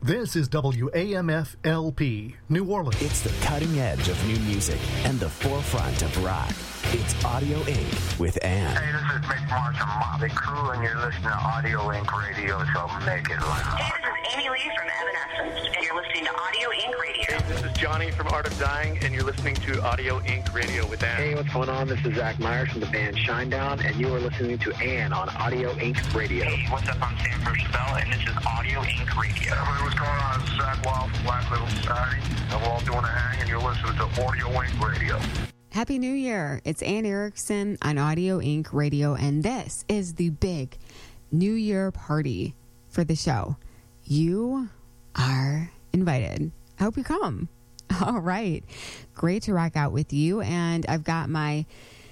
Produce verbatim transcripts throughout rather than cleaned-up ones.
This is W A M F L P, New Orleans. It's the cutting edge of new music and the forefront of rock. It's Audio Incorporated with Ann. Hey, this is Mick Mars from Motley Crue, and you're listening to Audio Incorporated Radio, so make it loud. Hey, this is Amy Lee from Evanescence, and you're listening to Audio Incorporated Radio. Hey, this is Johnny from Art of Dying, and you're listening to Audio Incorporated Radio with Ann. Hey, what's going on? This is Zach Myers from the band Shinedown, and you are listening to Ann on Audio Incorporated Radio. Hey, what's up? I'm Sam Percival, and this is Audio Incorporated Radio. Hey, what's going on? This is Zach Wild from Black Little Society, and we're all doing a hang, and you're listening to Audio Incorporated Radio. Happy New Year. It's Ann Erickson on Audio Incorporated Radio, and this is the big New Year party for the show. You are invited. I hope you come. All right. Great to rock out with you. And I've got my,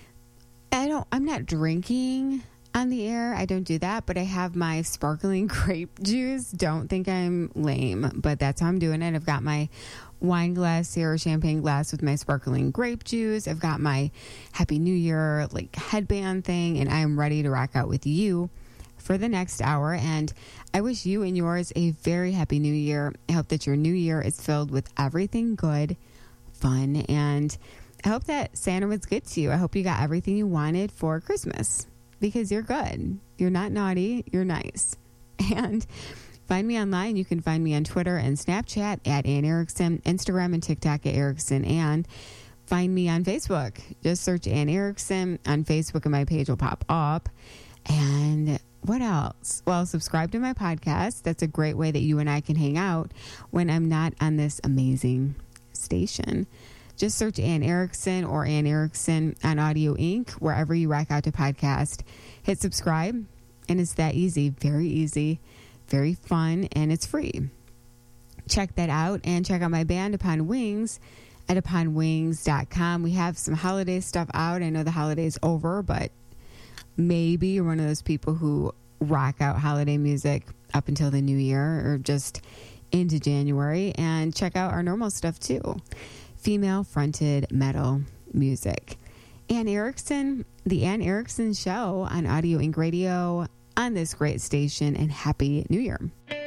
I don't, I'm not drinking on the air. I don't do that, but I have my sparkling grape juice. Don't think I'm lame, but that's how I'm doing it. I've got my wine glass here, champagne glass with my sparkling grape juice. I've got my Happy New Year like headband thing, and I am ready to rock out with you for the next hour. And I wish you and yours a very happy new year. I hope that your new year is filled with everything good, fun, and I hope that Santa was good to you. I hope you got everything you wanted for Christmas, because you're good. You're not naughty. You're nice. And find me online. You can find me on Twitter and Snapchat at Ann Erickson, Instagram and TikTok at Erickson Ann. Find me on Facebook. Just search Ann Erickson on Facebook and my page will pop up. And what else? Well, subscribe to my podcast. That's a great way that you and I can hang out when I'm not on this amazing station. Just search Ann Erickson or Ann Erickson on Audio Incorporated, wherever you rock out to podcast. Hit subscribe, and it's that easy. Very easy, very fun, and it's free. Check that out, and check out my band, Upon Wings, at upon wings dot com. We have some holiday stuff out. I know the holiday's over, but maybe you're one of those people who rock out holiday music up until the new year or just into January. And check out our normal stuff too. Female-fronted metal music. Ann Erickson, the Ann Erickson Show on Audio Incorporated Radio on this great station, and Happy New Year.